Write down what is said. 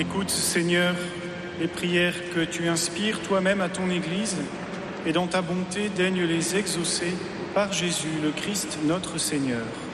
Écoute, Seigneur, les prières que tu inspires toi-même à ton Église, et dans ta bonté, daigne les exaucer par Jésus, le Christ, notre Seigneur.